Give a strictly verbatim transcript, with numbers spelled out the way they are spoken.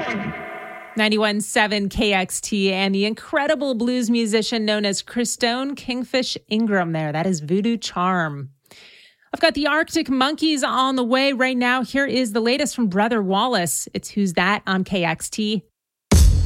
ninety-one point seven K X T and the incredible blues musician known as Christone Kingfish Ingram there. That is Voodoo Charm. I've got the Arctic Monkeys on the way right now. Here is the latest from Brother Wallace. It's Who's That on K X T.